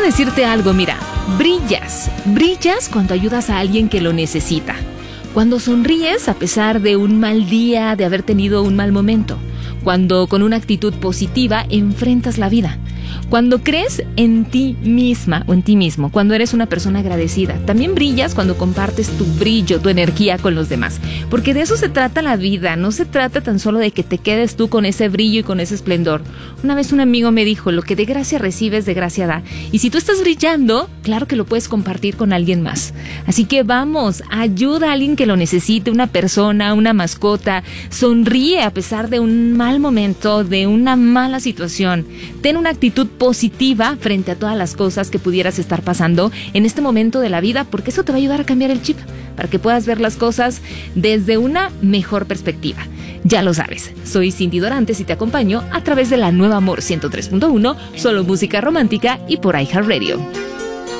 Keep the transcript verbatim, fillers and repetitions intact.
decirte algo, mira, brillas, brillas cuando ayudas a alguien que lo necesita. Cuando sonríes a pesar de un mal día, de haber tenido un mal momento. Cuando con una actitud positiva enfrentas la vida. Cuando crees en ti misma o en ti mismo, cuando eres una persona agradecida. También brillas cuando compartes tu brillo, tu energía con los demás. Porque de eso se trata la vida, no se trata tan solo de que te quedes tú con ese brillo y con ese esplendor. Una vez un amigo me dijo, lo que de gracia recibes, de gracia da. Y si tú estás brillando, claro que lo puedes compartir con alguien más. Así que vamos, ayuda a alguien que lo necesite, una persona, una mascota. Sonríe a pesar de un mal momento, de una mala situación. Ten una actitud positiva frente a todas las cosas que pudieras estar pasando en este momento de la vida, porque eso te va a ayudar a cambiar el chip, para que puedas ver las cosas desde una mejor perspectiva. Ya lo sabes, soy Cindy Dorantes y te acompaño a través de la Nueva Amor ciento tres punto uno, solo música romántica y por iHeartRadio.